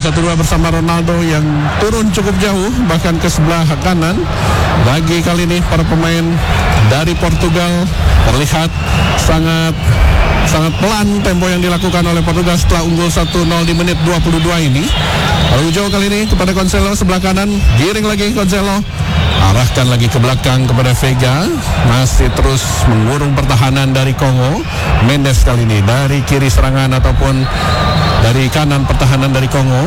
1-2 bersama Ronaldo yang turun cukup jauh, bahkan ke sebelah kanan. Lagi kali ini para pemain dari Portugal terlihat sangat pelan tempo yang dilakukan oleh Portugal setelah unggul 1-0 di menit 22 ini. Araujo kali ini kepada Cancelo sebelah kanan, giring lagi Cancelo, arahkan lagi ke belakang kepada Vega, masih terus mengurung pertahanan dari Kongo. Mendes kali ini dari kiri serangan ataupun dari kanan pertahanan dari Kongo.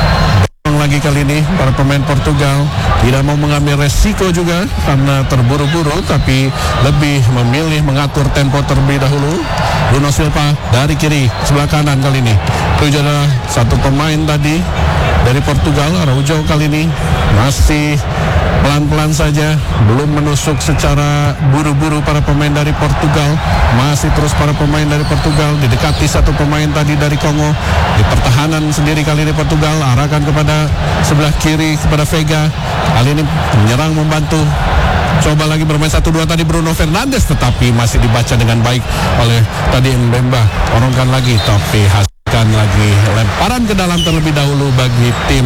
Lagi kali ini para pemain Portugal tidak mau mengambil resiko juga karena terburu-buru, tapi lebih memilih mengatur tempo terlebih dahulu. Bruno Silva dari kiri sebelah kanan kali ini. Itu adalah satu pemain tadi dari Portugal. Araujo kali ini masih pelan-pelan saja, belum menusuk secara buru-buru para pemain dari Portugal. Masih terus para pemain dari Portugal didekati satu pemain tadi dari Kongo. Di pertahanan sendiri kali ini Portugal arahkan kepada sebelah kiri kepada Vega. Kali ini menyerang membantu. Coba lagi bermain 1-2 tadi Bruno Fernandes, tetapi masih dibaca dengan baik oleh tadi Mbemba. Orongkan lagi, tapi hasilkan lagi lemparan ke dalam terlebih dahulu bagi tim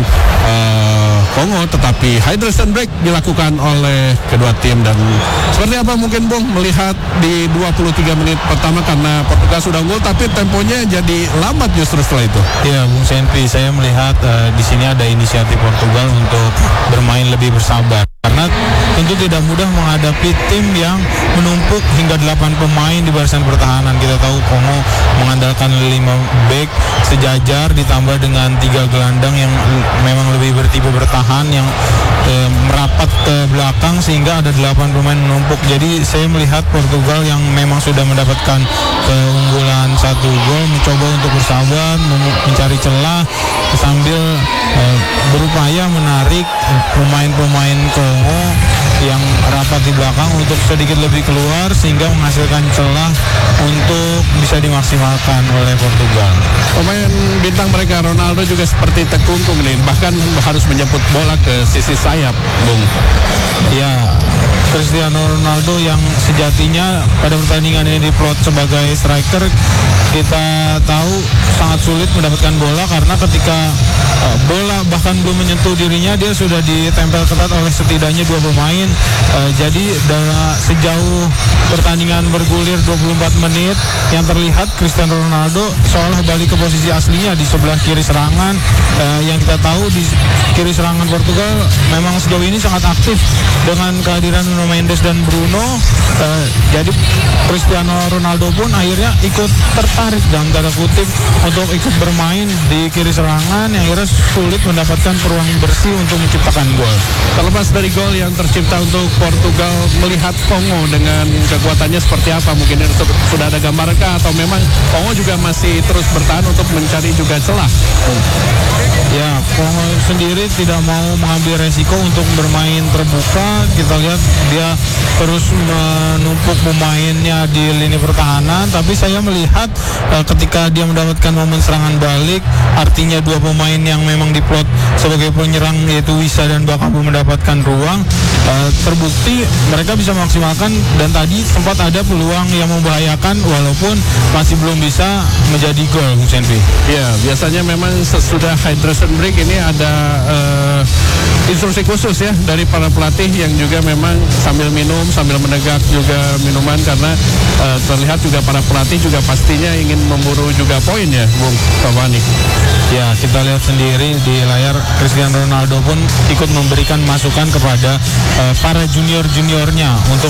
Kongo, tetapi hydration break dilakukan oleh kedua tim. Dan seperti apa mungkin Bung melihat di 23 menit pertama, karena Portugal sudah unggul tapi temponya jadi lambat justru setelah itu. Ya Bung Senpi, saya melihat di sini ada inisiatif Portugal untuk bermain lebih bersabar, karena tentu tidak mudah menghadapi tim yang menumpuk hingga 8 pemain di barisan pertahanan. Kita tahu Kongo mengandalkan 5 back sejajar ditambah dengan 3 gelandang yang memang lebih bertipe bertahan yang merapat ke belakang sehingga ada 8 pemain menumpuk. Jadi saya melihat Portugal yang memang sudah mendapatkan keunggulan 1 gol mencoba untuk bersabar, mencari celah sambil berupaya menarik pemain-pemain Kongo yang rapat di belakang untuk sedikit lebih keluar sehingga menghasilkan celah untuk bisa dimaksimalkan oleh Portugal. Pemain bintang mereka Ronaldo juga seperti terkungkung nih, bahkan harus menjemput bola ke sisi sayap, Bung. Ya, Cristiano Ronaldo yang sejatinya pada pertandingan ini diplot sebagai striker, kita tahu sangat sulit mendapatkan bola karena ketika bola bahkan belum menyentuh dirinya dia sudah ditempel ketat oleh setidaknya 2 pemain. Jadi sejauh pertandingan bergulir 24 menit yang terlihat Cristiano Ronaldo seolah balik ke posisi aslinya di sebelah kiri serangan. Yang kita tahu di kiri serangan Portugal memang sejauh ini sangat aktif dengan kehadiran Nuno Mendes dan Bruno. Jadi Cristiano Ronaldo pun akhirnya ikut tertarik dalam tanda kutip untuk ikut bermain di kiri serangan yang akhirnya sulit mendapatkan peluang bersih untuk menciptakan gol. Terlepas dari gol yang tercipta untuk Portugal, melihat Kongo dengan kekuatannya seperti apa? Mungkin sudah ada gambarkah atau memang Kongo juga masih terus bertahan untuk mencari juga celah? Ya, Kongo sendiri tidak mau mengambil resiko untuk bermain terbuka. Kita lihat dia terus menumpuk pemainnya di lini pertahanan, tapi saya melihat ketika dia mendapatkan momen serangan balik, artinya 2 pemain yang memang diplot sebagai penyerang yaitu Wissa dan Bakabu mendapatkan ruang, terbukti mereka bisa memaksimalkan dan tadi sempat ada peluang yang membahayakan walaupun masih belum bisa menjadi gol, Bung Senpi. Ya, biasanya memang sesudah hydration break ini ada instruksi khusus ya dari para pelatih yang juga memang sambil minum, sambil menegak juga minuman, karena terlihat juga para pelatih juga pastinya ingin memburu juga poin ya, Bung Tawani. Ya, kita lihat sendiri di layar Cristiano Ronaldo pun ikut memberikan masukan kepada para junior-juniornya untuk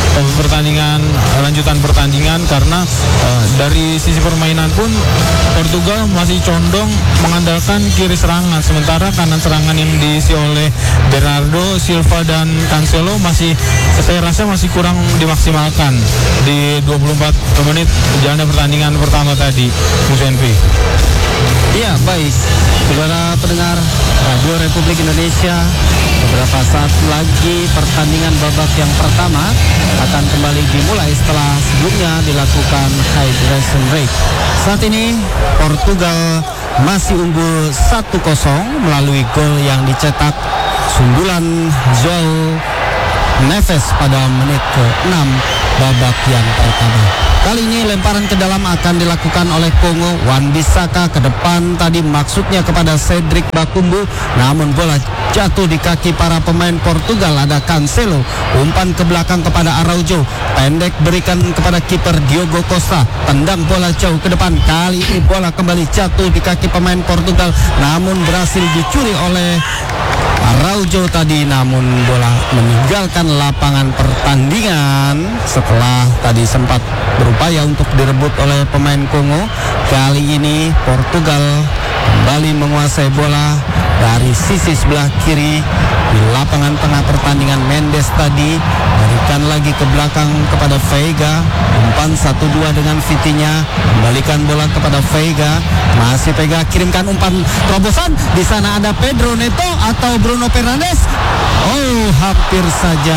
lanjutan pertandingan, karena dari sisi permainan pun Portugal masih condong mengandalkan kiri serangan, sementara kanan serangan yang diisi oleh Bernardo Silva dan Cancelo saya rasa masih kurang dimaksimalkan di 24 menit jalannya pertandingan pertama tadi, Bung Senpi. Iya, baik. Saudara pendengar Radio Republik Indonesia, beberapa saat lagi pertandingan babak yang pertama akan kembali dimulai setelah sebelumnya dilakukan hydration break. Saat ini Portugal masih unggul 1-0 melalui gol yang dicetak sundulan João Neves pada menit ke-6 babak yang pertama. Kali ini lemparan ke dalam akan dilakukan oleh Kongo. Wan-Bissaka ke depan tadi maksudnya kepada Cedric Bakumbu, namun bola jatuh di kaki para pemain Portugal. Ada Cancelo, umpan ke belakang kepada Araujo, pendek berikan kepada kiper Diogo Costa, tendang bola jauh ke depan. Kali ini bola kembali jatuh di kaki pemain Portugal, namun berhasil dicuri oleh Araujo tadi, namun bola meninggalkan lapangan pertandingan setelah tadi sempat berupaya untuk direbut oleh pemain Kongo. Kali ini Portugal kembali menguasai bola dari sisi sebelah kiri di lapangan tengah pertandingan. Mendes tadi berikan lagi ke belakang kepada Veiga, umpan 1-2 dengan Vitinha, kembalikan bola kepada Veiga, masih Veiga kirimkan umpan terobosan. Di sana ada Pedro Neto atau Bruno Fernandes. Oh, hampir saja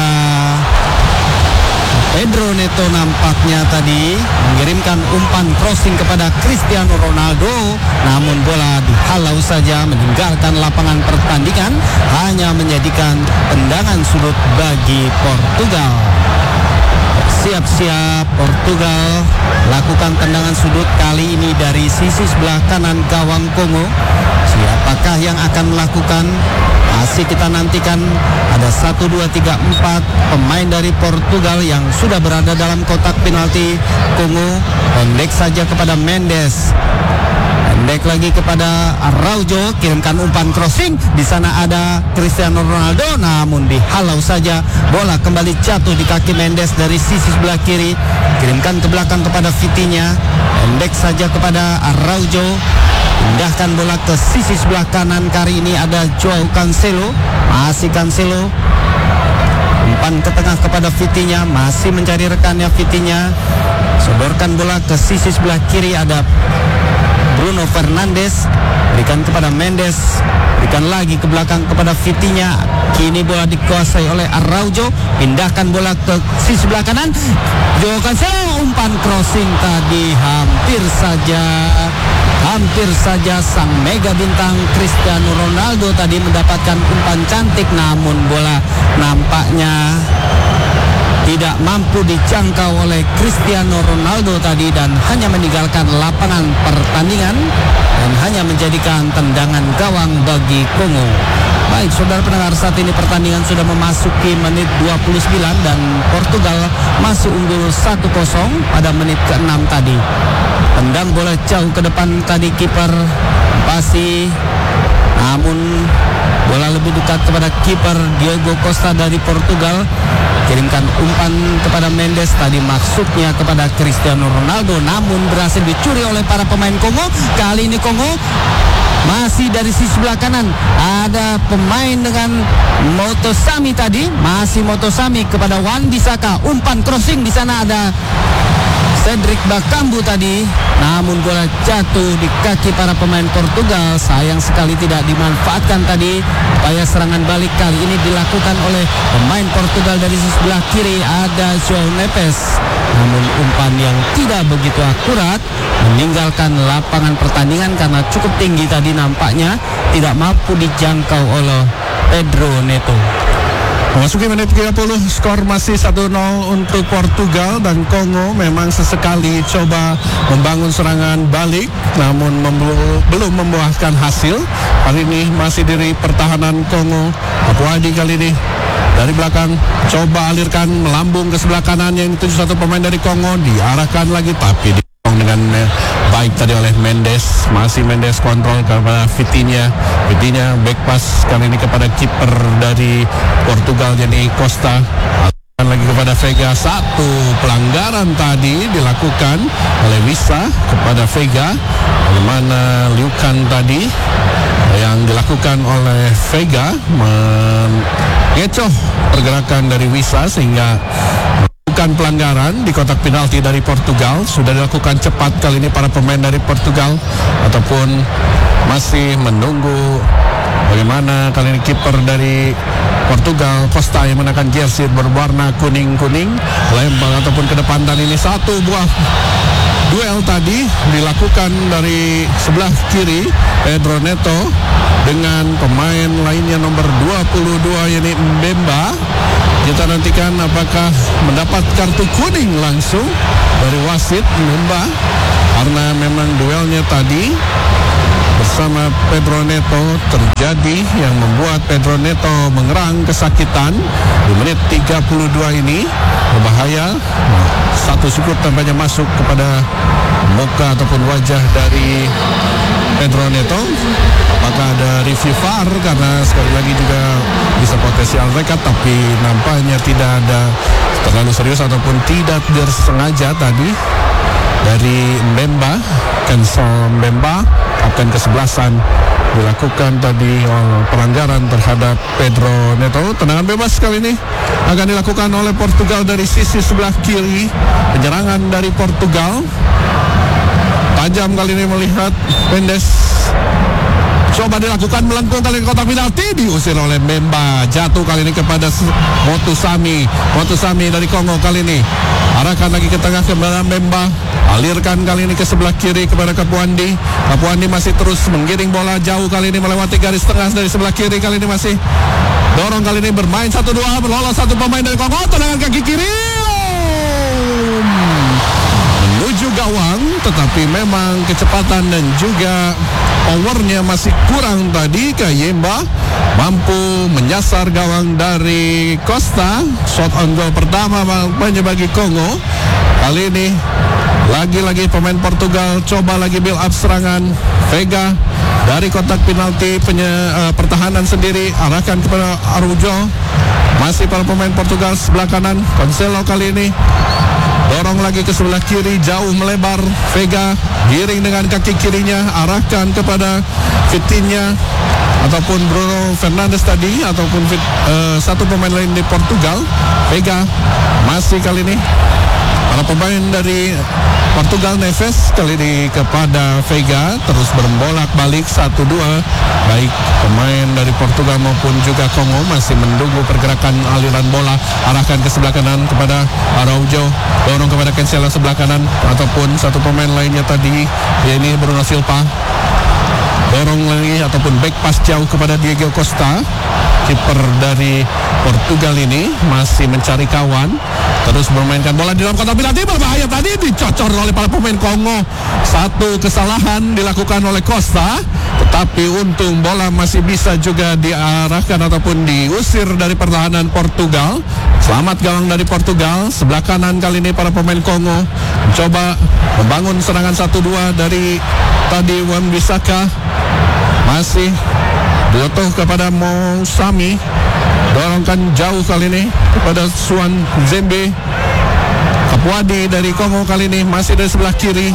Pedro Neto nampaknya tadi mengirimkan umpan crossing kepada Cristiano Ronaldo, namun bola dihalau saja meninggalkan lapangan pertandingan, hanya menjadikan tendangan sudut bagi Portugal. Siap-siap Portugal lakukan tendangan sudut kali ini dari sisi sebelah kanan gawang Kongo. Siapakah yang akan melakukan? Masih kita nantikan. Ada 1, 2, 3, 4 pemain dari Portugal yang sudah berada dalam kotak penalti Kongo. Pendek saja kepada Mendes, pendek lagi kepada Araujo, kirimkan umpan crossing. Di sana ada Cristiano Ronaldo, namun dihalau saja. Bola kembali jatuh di kaki Mendes dari sisi sebelah kiri, kirimkan ke belakang kepada Vitinha, pendek saja kepada Araujo, pindahkan bola ke sisi sebelah kanan. Kali ini ada Joao Cancelo, masih Cancelo, umpan ke tengah kepada Vitinha, masih mencari rekannya Vitinha, sodorkan bola ke sisi sebelah kiri. Ada Bruno Fernandes, berikan kepada Mendes, berikan lagi ke belakang kepada Vitinha. Kini bola dikuasai oleh Araujo, pindahkan bola ke sisi sebelah kanan. Joao Cancelo, umpan crossing tadi hampir saja sang mega bintang Cristiano Ronaldo tadi mendapatkan umpan cantik, namun bola nampaknya tidak mampu dijangkau oleh Cristiano Ronaldo tadi dan hanya meninggalkan lapangan pertandingan dan hanya menjadikan tendangan gawang bagi Kongo. Baik, saudara pendengar, saat ini pertandingan sudah memasuki menit 29 dan Portugal masih unggul 1-0 pada menit ke-6 tadi. Tendang bola jauh ke depan tadi kiper Basi, namun bola lebih dekat kepada kiper Diogo Costa dari Portugal. Kirimkan umpan kepada Mendes, tadi maksudnya kepada Cristiano Ronaldo, namun berhasil dicuri oleh para pemain Kongo. Kali ini Kongo masih dari sisi sebelah kanan. Ada pemain dengan Motosami tadi, masih Motosami kepada Wan-Bissaka, umpan crossing. Di sana ada Cedric Bakambu tadi, namun bola jatuh di kaki para pemain Portugal. Sayang sekali tidak dimanfaatkan tadi. Upaya serangan balik kali ini dilakukan oleh pemain Portugal dari sisi sebelah kiri. Ada João Neves, namun umpan yang tidak begitu akurat meninggalkan lapangan pertandingan karena cukup tinggi tadi, nampaknya tidak mampu dijangkau oleh Pedro Neto. Memasuki menit 30, skor masih 1-0 untuk Portugal, dan Kongo memang sesekali coba membangun serangan balik namun belum membuahkan hasil. Kali ini masih dari pertahanan Kongo. Apuadi kali ini dari belakang coba alirkan melambung ke sebelah kanan yang dituju satu pemain dari Kongo, diarahkan lagi tapi dengan baik tadi oleh Mendes. Masih Mendes kontrol kepada Vitinha back pass kali ini kepada kiper dari Portugal jadi Costa, lagi kepada Veiga. Satu pelanggaran tadi dilakukan oleh Wissa kepada Veiga. Bagaimana liukan tadi yang dilakukan oleh Veiga mengecoh pergerakan dari Wissa sehingga bukan pelanggaran di kotak penalti dari Portugal. Sudah dilakukan cepat kali ini para pemain dari Portugal, ataupun masih menunggu bagaimana kali ini kiper dari Portugal Costa yang mengenakan jersey berwarna kuning-kuning lempar ataupun ke depan, dan ini satu buah duel tadi dilakukan dari sebelah kiri Pedro Neto dengan pemain lainnya nomor 22 yakni Mbemba. Kita nantikan apakah mendapat kartu kuning langsung dari wasit Mbemba, karena memang duelnya tadi bersama Pedro Neto terjadi yang membuat Pedro Neto mengerang kesakitan di menit 32 ini. Berbahaya, satu sikut tampaknya masuk kepada muka ataupun wajah dari Pedro Neto. Apakah ada review VAR, karena sekali lagi juga bisa potensial rekat, tapi nampaknya tidak ada terlalu serius ataupun tidak bersengaja tadi dari Mbemba. Cancel Mbemba, kapten ke-11 dilakukan tadi pelanggaran terhadap Pedro Neto. Tendangan bebas kali ini akan dilakukan oleh Portugal dari sisi sebelah kiri. Penyerangan dari Portugal tajam kali ini, melihat Mendes coba dilakukan melengkung kali ini, kotak penalti diusir oleh Mbemba. Jatuh kali ini kepada Motusami. Motusami dari Kongo kali ini arahkan lagi ke tengah kepada Mbemba, alirkan kali ini ke sebelah kiri kepada Kapuandi. Kapuandi masih terus menggiring bola jauh kali ini melewati garis tengah dari sebelah kiri. Kali ini masih dorong, kali ini bermain 1-2, lolos satu pemain dari Kongo. Tendangan kaki kiri menuju gawang, tetapi memang kecepatan dan juga powernya masih kurang tadi. Kayemba mampu menyasar gawang dari Costa. Shot on goal pertama bagi Kongo. Kali ini lagi-lagi pemain Portugal coba lagi build up serangan. Vega dari kotak penalti, pertahanan sendiri arahkan kepada Araujo. Masih para pemain Portugal sebelah kanan. Cancelo kali ini dorong lagi ke sebelah kiri, jauh melebar. Vega giring dengan kaki kirinya, arahkan kepada Vitinha ataupun Bruno Fernandes tadi, ataupun satu pemain lain di Portugal. Vega masih kali ini para pemain dari Portugal, Neves kali ini kepada Vega, terus berbolak balik 1-2. Baik pemain dari Portugal maupun juga Kongo masih menunggu pergerakan aliran bola. Arahkan ke sebelah kanan kepada Araujo, dorong kepada Cancelo sebelah kanan, ataupun satu pemain lainnya tadi, ini Bruno Silva. Dorong lagi ataupun back pass jauh kepada Diego Costa. Kiper dari Portugal ini masih mencari kawan, terus memainkan bola di dalam kotak penalti. Berbahaya tadi, dicocor oleh para pemain Kongo. Satu kesalahan dilakukan oleh Costa, tetapi untung bola masih bisa juga diarahkan ataupun diusir dari pertahanan Portugal. Selamat gawang dari Portugal. Sebelah kanan kali ini para pemain Kongo mencoba membangun serangan 1-2 dari tadi Wan-Bissaka. Masih butuh kepada Mousami, dorongkan jauh kali ini kepada Suan Zembe. Kapuadi dari Kongo kali ini masih dari sebelah kiri.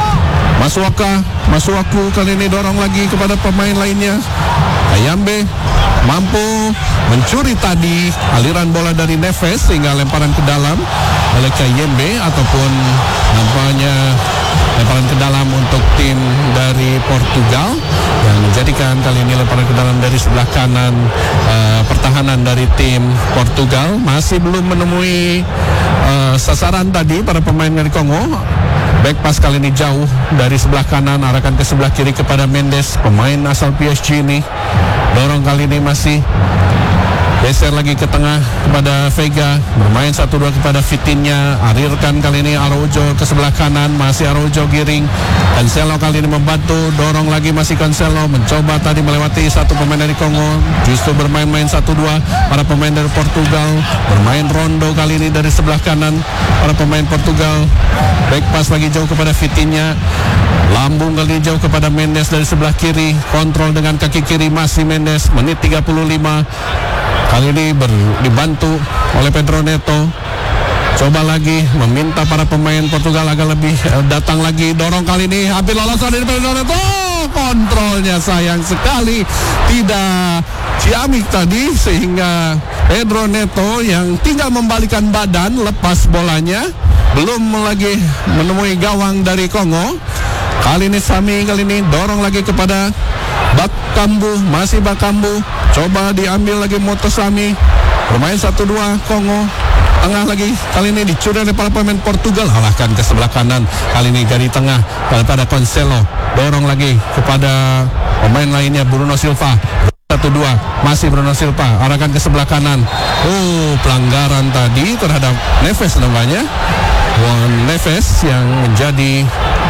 Masuaku kali ini dorong lagi kepada pemain lainnya. Ayambe mampu mencuri tadi aliran bola dari Neves sehingga lemparan ke dalam oleh Kayembe, ataupun nampaknya lemparan ke dalam untuk tim dari Portugal yang menjadikan kali ini lemparan ke dalam dari sebelah kanan pertahanan dari tim Portugal. Masih belum menemui sasaran tadi para pemain dari Kongo. Back pass kali ini jauh dari sebelah kanan, arahkan ke sebelah kiri kepada Mendes, pemain asal PSG ini. Dorong kali ini masih geser lagi ke tengah kepada Vega, bermain 1-2 kepada Vitinha, arirkan kali ini Araujo ke sebelah kanan, masih Araujo giring. Cancelo kali ini membantu, dorong lagi masih Cancelo, mencoba tadi melewati satu pemain dari Kongo, justru bermain-main 1-2 para pemain dari Portugal, bermain rondo kali ini dari sebelah kanan para pemain Portugal. Back pass lagi jauh kepada Vitinha, lambung kali ini jauh kepada Mendes dari sebelah kiri, kontrol dengan kaki kiri masih Mendes. Menit 35 kali ini dibantu oleh Pedro Neto. Coba lagi meminta para pemain Portugal agak lebih datang lagi. Dorong kali ini hampir lolos dari Pedro Neto. Kontrolnya sayang sekali tidak ciamik tadi, sehingga Pedro Neto yang tinggal membalikan badan lepas bolanya. Belum lagi menemui gawang dari Kongo. Kali ini Sami kali ini dorong lagi kepada Bakambu, masih Bakambu. Coba diambil lagi Motosami. Bermain 1-2 Kongo. tengah lagi, kali ini dicuri oleh para pemain Portugal, alahkan ke sebelah kanan, kali ini dari tengah pada Cancelo, dorong lagi kepada pemain lainnya Bruno Silva, 1-2, masih Bruno Silva, arahkan ke sebelah kanan. Pelanggaran tadi terhadap Neves namanya, Juan Neves yang menjadi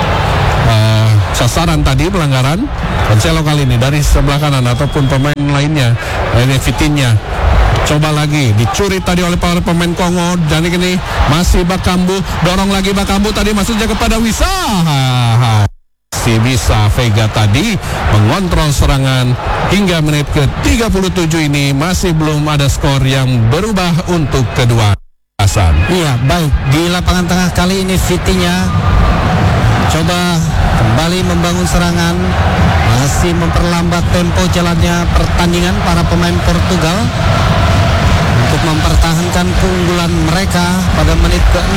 sasaran tadi pelanggaran. Cancelo kali ini dari sebelah kanan ataupun pemain lainnya, ini Vitinha. Coba lagi, dicuri tadi oleh para pemain Kongo. Dan ini masih Bakambu, dorong lagi Bakambu tadi maksudnya kepada Wisa. Si Bisa Vega tadi mengontrol serangan hingga menit ke-37 ini masih belum ada skor yang berubah untuk kedua pasangan. Iya, baik. Di lapangan tengah kali ini Vitinha coba kembali membangun serangan, masih memperlambat tempo jalannya pertandingan para pemain Portugal untuk mempertahankan keunggulan mereka pada menit ke-6.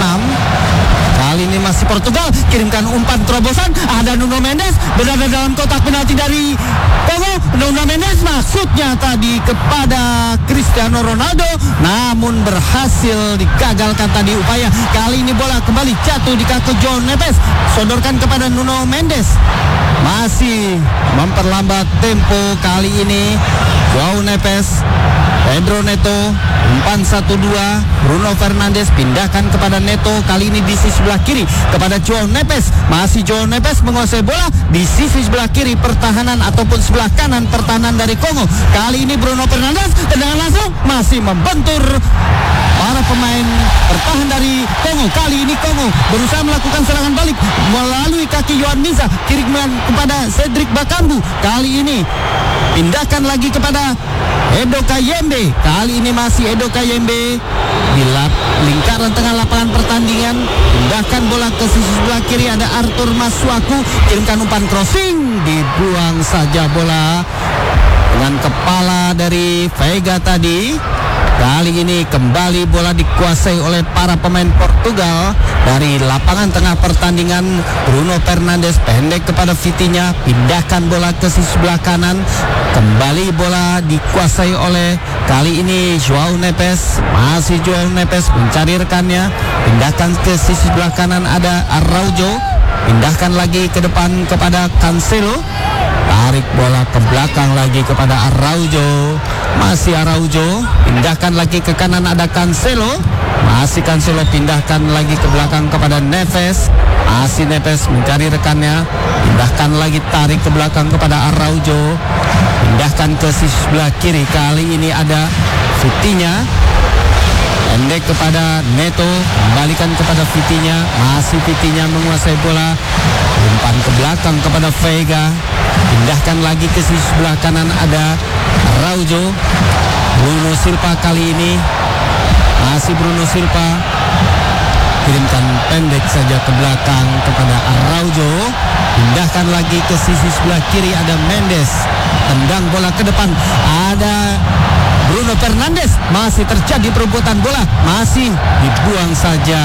Kali ini masih Portugal, kirimkan umpan terobosan, ada Nuno Mendes berada dalam kotak penalti dari Kongo. Nuno Mendes maksudnya tadi kepada Cristiano Ronaldo, namun berhasil digagalkan tadi upaya. Kali ini bola kembali jatuh di kaki João Neves, sodorkan kepada Nuno Mendes, masih memperlambat tempo kali ini João Neves. Pedro Neto, umpan 1-2, Bruno Fernandes pindahkan kepada Neto, kali ini di sisi sebelah kiri kepada João Neves, masih João Neves menguasai bola di sisi sebelah kiri pertahanan ataupun sebelah kanan pertahanan dari Kongo. Kali ini Bruno Fernandes, tendangan langsung masih membentur para pemain bertahan dari Kongo. Kali ini Kongo berusaha melakukan serangan balik melalui kaki Yohan Misa, kiriman kepada Cedric Bakambu. Kali ini pindahkan lagi kepada Edo Kayembe. Kali ini masih Edo Kayembe di lingkaran tengah lapangan pertandingan. Pindahkan bola ke sisi sebelah kiri, ada Arthur Masuaku, kirimkan umpan crossing, dibuang saja bola dengan kepala dari Vega tadi. Kali ini kembali bola dikuasai oleh para pemain Portugal. Dari lapangan tengah pertandingan, Bruno Fernandes pendek kepada Vitinha, pindahkan bola ke sisi sebelah kanan. Kembali bola dikuasai oleh kali ini João Neves, masih João Neves mencari rekannya, pindahkan ke sisi sebelah kanan, ada Araujo, pindahkan lagi ke depan kepada Cancelo, tarik bola ke belakang lagi kepada Araujo, masih Araujo, pindahkan lagi ke kanan, ada Cancelo, masih Cancelo, pindahkan lagi ke belakang kepada Neves, masih Neves mencari rekannya, pindahkan lagi, tarik ke belakang kepada Araujo, pindahkan ke sisi sebelah kiri, kali ini ada Vitinha, pendek kepada Neto, kembalikan kepada Vitinha, masih Vitinha menguasai bola, umpan ke belakang kepada Vega, pindahkan lagi ke sisi sebelah kanan, ada Araujo, Bruno Silva kali ini, masih Bruno Silva, kirimkan pendek saja ke belakang kepada Araujo, pindahkan lagi ke sisi sebelah kiri, ada Mendes, tendang bola ke depan, ada Bruno Fernandes, masih terjadi perebutan bola, masih dibuang saja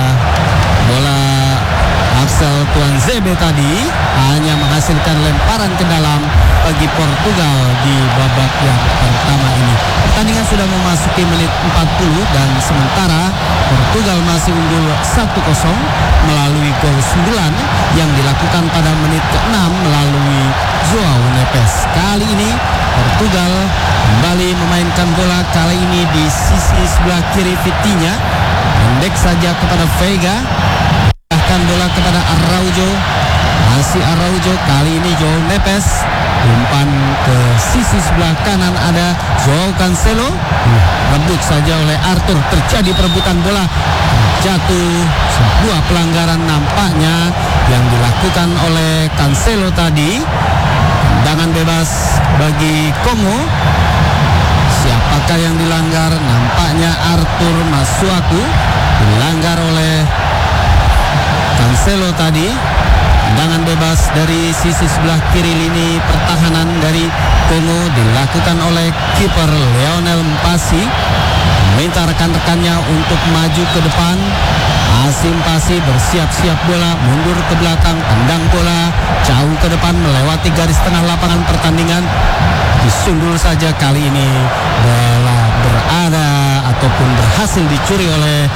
bola. Axel Tuanzebe tadi hanya menghasilkan lemparan ke dalam bagi Portugal di babak yang pertama ini. Pertandingan sudah memasuki menit 40 dan sementara Portugal masih unggul 1-0 melalui gol 9 yang dilakukan pada menit ke-6 melalui João Neves. Kali ini Portugal kembali memainkan bola, kali ini di sisi sebelah kiri Vitinha, pendek saja kepada Vega, bahkan bola kepada Araujo, masih Araujo, kali ini João Neves, umpan ke sisi sebelah kanan, ada João Cancelo, rebut saja oleh Arthur, terjadi perebutan bola, jatuh sebuah pelanggaran nampaknya yang dilakukan oleh Cancelo tadi. Tendangan bebas bagi Kongo. Siapakah yang dilanggar? Nampaknya Arthur Masuaku dilanggar oleh Cancelo tadi. Tendangan bebas dari sisi sebelah kiri lini pertahanan dari Kongo dilakukan oleh kiper Lionel Mpasi, meminta rekan-rekannya untuk maju ke depan. Asim Pasi bersiap-siap bola, mundur ke belakang, tendang bola jauh ke depan melewati garis tengah lapangan pertandingan. Disundul saja kali ini, bola berada ataupun berhasil dicuri oleh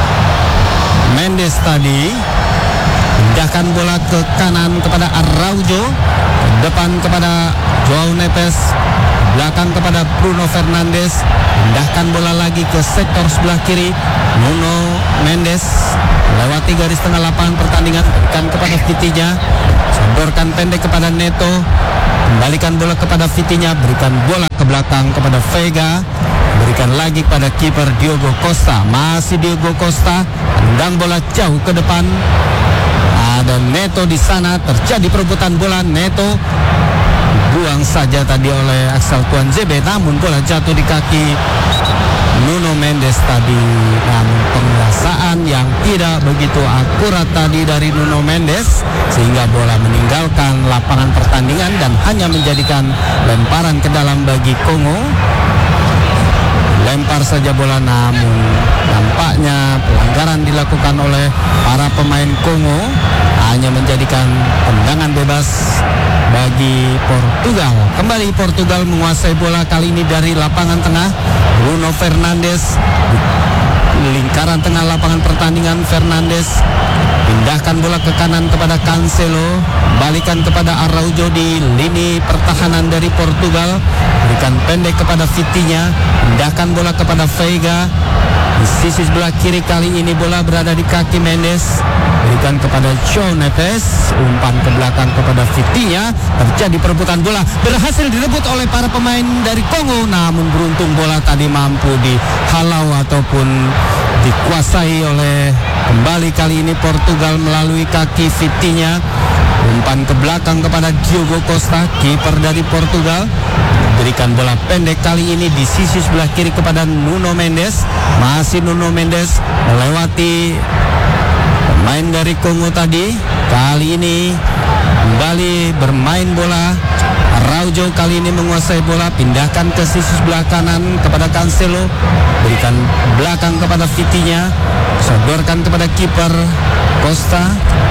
Mendes tadi. Pindahkan bola ke kanan kepada Araujo, ke depan kepada Joao Neves, belakang kepada Bruno Fernandes. Pindahkan bola lagi ke sektor sebelah kiri, Nuno Mendes lewati garis tengah lapangan pertandingan, berikan kepada Vitinha, sodorkan pendek kepada Neto, kembalikan bola kepada Vitinha, berikan bola ke belakang kepada Vega, berikan lagi kepada kiper Diogo Costa. Masih Diogo Costa, tendang bola jauh ke depan. Ada Neto di sana, terjadi perebutan bola. Neto buang saja tadi oleh Axel Tuanzebe, namun bola jatuh di kaki Nuno Mendes tadi. Namun penguasaan yang tidak begitu akurat tadi dari Nuno Mendes, sehingga bola meninggalkan lapangan pertandingan dan hanya menjadikan lemparan ke dalam bagi Kongo. Lempar saja bola, namun nampaknya pelanggaran dilakukan oleh para pemain Kongo, hanya menjadikan tendangan bebas bagi Portugal. Kembali Portugal menguasai bola kali ini dari lapangan tengah. Bruno Fernandes, lingkaran tengah lapangan pertandingan. Fernandes pindahkan bola ke kanan kepada Cancelo, balikan kepada Araujo di lini pertahanan dari Portugal, berikan pendek kepada Vitinha, pindahkan bola kepada Vega. Di sisi sebelah kiri kali ini bola berada di kaki Mendes, berikan kepada Joao Neves, umpan ke belakang kepada Vitinha. Terjadi perebutan bola, berhasil direbut oleh para pemain dari Kongo, namun beruntung bola tadi mampu dihalau ataupun dikuasai oleh kembali kali ini Portugal melalui kaki Vitinha. Umpan ke belakang kepada Diogo Costa, kiper dari Portugal. Berikan bola pendek kali ini di sisi sebelah kiri kepada Nuno Mendes. Masih Nuno Mendes melewati pemain dari Kongo tadi. Kali ini kembali bermain bola. Araujo kali ini menguasai bola, pindahkan ke sisi sebelah kanan kepada Cancelo, berikan belakang kepada Vitinha, sodorkan kepada kiper Costa.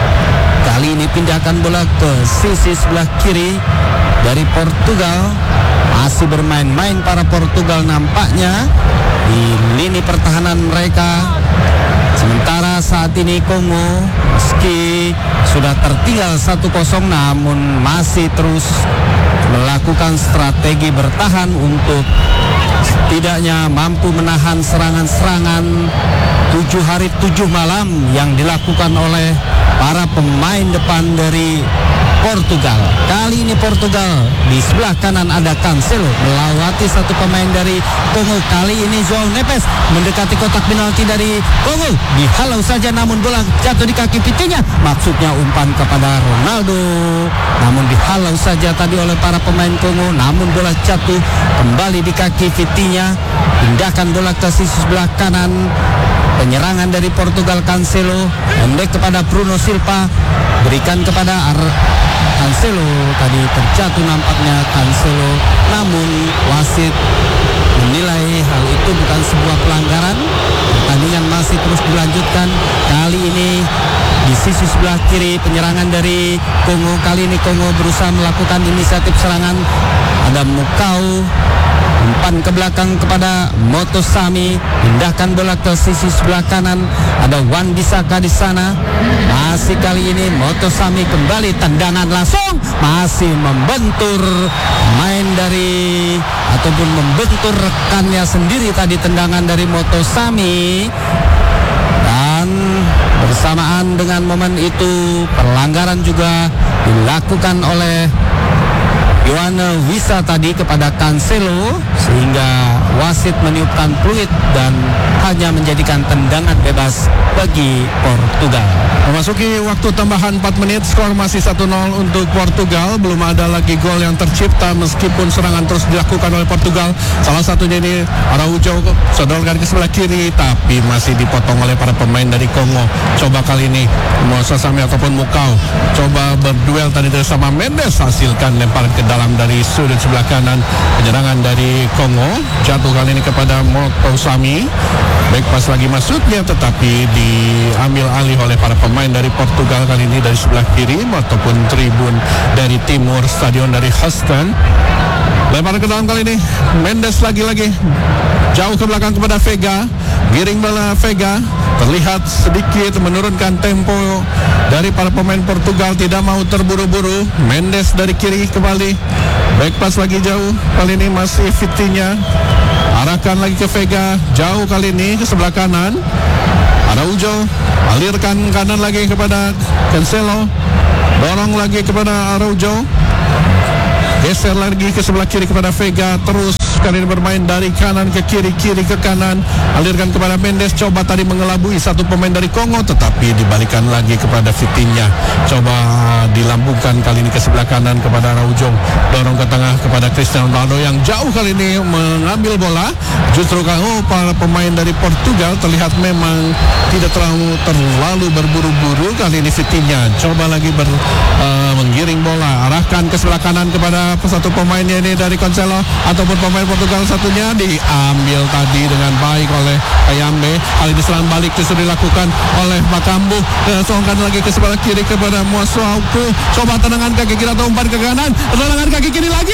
Kali ini pindahkan bola ke sisi sebelah kiri dari Portugal. Masih bermain-main para Portugal nampaknya di lini pertahanan mereka. Sementara saat ini Kongo meski sudah tertinggal 1-0, namun masih terus melakukan strategi bertahan untuk setidaknya mampu menahan serangan-serangan 7 hari 7 malam yang dilakukan oleh para pemain depan dari Portugal. Kali ini Portugal di sebelah kanan ada Cancelo melewati satu pemain dari Kongo. Kali ini Joao Neves mendekati kotak penalti dari Kongo, dihalau saja namun bola jatuh di kaki Vitinha. Maksudnya umpan kepada Ronaldo, namun dihalau saja tadi oleh para pemain Kongo, namun bola jatuh kembali di kaki Vitinha. Pindahkan bola ke sisi sebelah kanan. Penyerangan dari Portugal, Cancelo pendek kepada Bruno Silva, berikan kepada Cancelo. Tadi terjatuh nampaknya Cancelo, namun wasit menilai hal itu bukan sebuah pelanggaran. Pertandingan masih terus dilanjutkan. Kali ini di sisi sebelah kiri penyerangan dari Kongo. Kali ini Kongo berusaha melakukan inisiatif serangan. Ada Mukau, umpan ke belakang kepada Motosami, pindahkan bola ke sisi sebelah kanan. Ada Wan Bissaka di sana. Masih kali ini Motosami kembali, tendangan langsung, masih membentur main dari ataupun membentur rekannya sendiri tadi, tendangan dari Motosami. Dan bersamaan dengan momen itu pelanggaran juga dilakukan oleh Yohana Wissa tadi kepada Cancelo, sehingga wasit meniupkan peluit dan hanya menjadikan tendangan bebas bagi Portugal. Memasuki waktu tambahan 4 menit, skor masih 1-0 untuk Portugal. Belum ada lagi gol yang tercipta meskipun serangan terus dilakukan oleh Portugal. Salah satunya ini Araujo sodorkan ke sebelah kiri, tapi masih dipotong oleh para pemain dari Kongo. Coba kali ini Mosasami ataupun Mukau coba berduel tadi bersama Mendes, hasilkan lemparan ke dalam dari sudut sebelah kanan. Penyerangan dari Kongo jatuh kali ini kepada Motosami. Baik pas lagi masuknya, tetapi diambil alih oleh para pemain dari Portugal kali ini dari sebelah kiri ataupun tribun dari timur stadion dari Houston. Lemparan ke dalam kali ini Mendes lagi-lagi jauh ke belakang kepada Vega. Giring bola Vega, terlihat sedikit menurunkan tempo dari para pemain Portugal, tidak mau terburu-buru. Mendes dari kiri kembali, back pass lagi jauh, kali ini masih Vitinha, arahkan lagi ke Vega, jauh kali ini ke sebelah kanan. Araujo alirkan kanan lagi kepada Cancelo, dorong lagi kepada Araujo, geser lagi ke sebelah kiri kepada Vega, terus kali ini bermain dari kanan ke kiri, kiri ke kanan, alirkan kepada Mendes, coba tadi mengelabui satu pemain dari Kongo, tetapi dibalikan lagi kepada Vitinha, coba dilambungkan kali ini ke sebelah kanan kepada Araujo, dorong ke tengah kepada Cristiano Ronaldo yang jauh kali ini mengambil bola. Justru kalau para pemain dari Portugal terlihat memang tidak terlalu berburu-buru. Kali ini Vitinha coba lagi menggiring bola, arahkan ke sebelah kanan kepada satu pemainnya ini dari Cancelo ataupun pemain Portugal satunya, diambil tadi dengan baik oleh Kayambe. Kali ini serangan balik justru dilakukan oleh Makambu, songkan lagi ke sebelah kiri kepada Muasuaku, coba tendangan kaki kiri atau umpan ke kanan, tendangan kaki kiri lagi,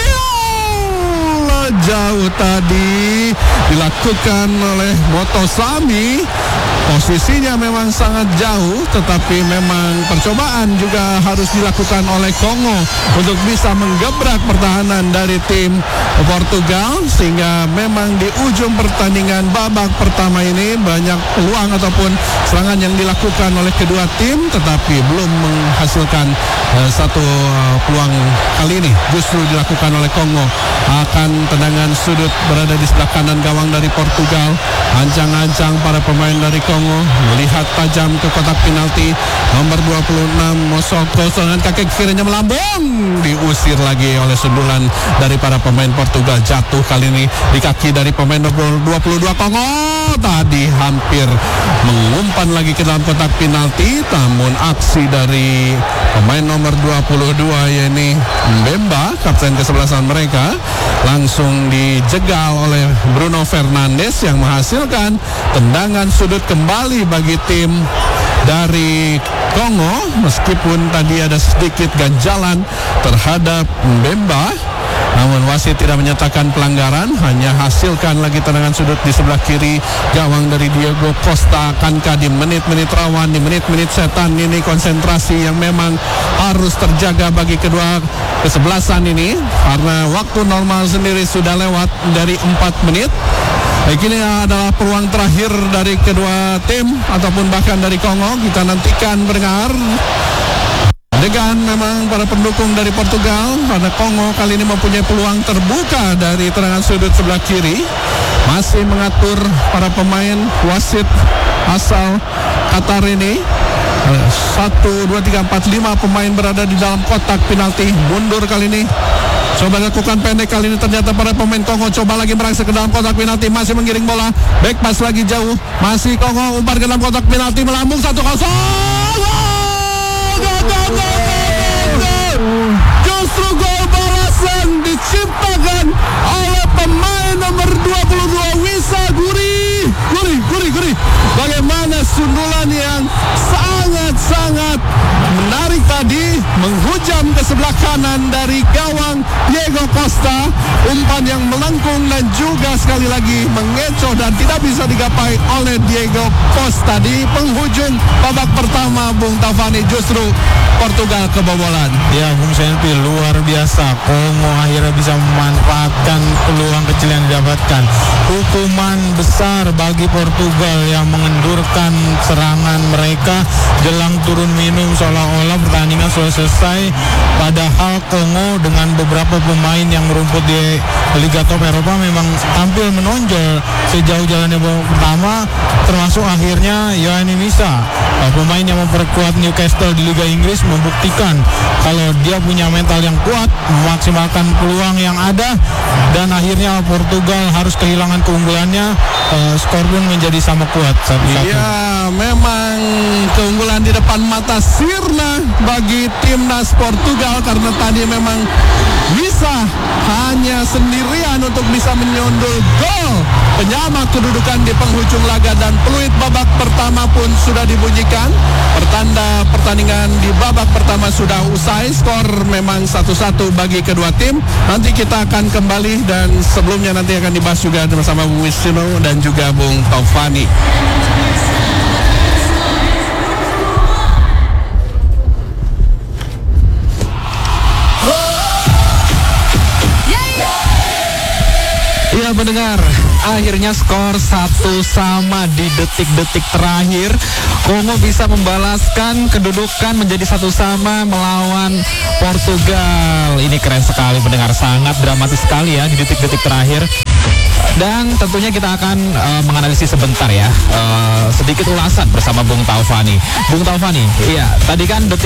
jauh tadi dilakukan oleh Motosami. Posisinya memang sangat jauh, tetapi memang percobaan juga harus dilakukan oleh Kongo untuk bisa menggebrak pertahanan dari tim Portugal, sehingga memang di ujung pertandingan babak pertama ini banyak peluang ataupun serangan yang dilakukan oleh kedua tim, tetapi belum menghasilkan satu peluang. Kali ini justru dilakukan oleh Kongo. Akan tendangan sudut berada di sebelah kanan gawang dari Portugal. Ancang-ancang para pemain dari Kongo melihat tajam ke kotak penalti. Nomor 26 Mosoko, serangan kaki kirinya melambung, diusir lagi oleh sundulan dari para pemain Portugal. Jatuh kali ini di kaki dari pemain nomor 22 Kongo. Tadi hampir mengumpan lagi ke dalam kotak penalti, namun aksi dari pemain nomor 22 yakni Mbemba, kapten kesebelasan mereka, langsung dijegal oleh Bruno Fernandes yang menghasilkan tendangan sudut kembali bagi tim dari Kongo. Meskipun tadi ada sedikit ganjalan terhadap Mbemba, namun wasit tidak menyatakan pelanggaran, hanya hasilkan lagi tendangan sudut di sebelah kiri gawang dari Diego Costa. Akankah di menit-menit rawan, di menit-menit setan ini konsentrasi yang memang harus terjaga bagi kedua kesebelasan ini, karena waktu normal sendiri sudah lewat dari 4 menit. Ini adalah peluang terakhir dari kedua tim ataupun bahkan dari Kongo. Kita nantikan mendengar adegan memang para pendukung dari Portugal, karena Kongo kali ini mempunyai peluang terbuka dari tendangan sudut sebelah kiri. Masih mengatur para pemain, wasit asal Qatar ini. 1, 2, 3, 4, 5 pemain berada di dalam kotak penalti. Mundur kali ini, coba lakukan pendek kali ini, ternyata para pemain Kongo coba lagi merangsek ke dalam kotak penalti, masih menggiring bola, back pass lagi jauh, masih Kongo umpan ke dalam kotak penalti, melambung 1-0. Justru gol balasan diciptakan oleh pemain nomor 22 Wissa Guri. Bagaimana sundulan yang sangat menarik tadi, menghujam ke sebelah kanan dari gawang Diego Costa, umpan yang melengkung dan juga sekali lagi mengecoh dan tidak bisa digapai oleh Diego Costa di penghujung babak pertama. Bung Tavani, justru Portugal kebobolan. Ya, Bung Senpi, luar biasa. Kongo akhirnya bisa memanfaatkan peluang kecil yang didapatkan. Hukuman besar bagi Portugal yang mengendurkan serangan mereka jelang turun minum, seolah-olah pertandingan sudah selesai. Padahal Kongo dengan beberapa pemain yang merumput di Liga Top Eropa memang tampil menonjol sejauh jalannya babak pertama, termasuk akhirnya Yohani Wissa, pemain yang memperkuat Newcastle di Liga Inggris, membuktikan kalau dia punya mental yang kuat, memaksimalkan peluang yang ada, dan akhirnya Portugal harus kehilangan keunggulannya. Skor pun menjadi sama kuat 1-1. Ya, memang keunggulan di depan mata sirna bagi timnas Portugal, karena tadi memang Wissa hanya sendirian untuk bisa menyundul gol penyama kedudukan di penghujung laga, dan peluit babak pertama pun sudah dibunyikan. Pertanda pertandingan di babak pertama sudah usai. Skor memang 1-1 bagi kedua tim. Nanti kita akan kembali, dan sebelum sebelumnya nanti akan dibahas juga bersama Bung Wisnu dan juga Bung Taufani. Iya pendengar, akhirnya skor 1-1 di detik-detik terakhir. Kongo bisa membalaskan kedudukan menjadi 1-1 melawan Portugal. Ini keren sekali pendengar, sangat dramatis sekali ya di detik-detik terakhir. Dan tentunya kita akan menganalisis sebentar ya, sedikit ulasan bersama Bung Taufani. Bung Taufani, iya tadi kan detik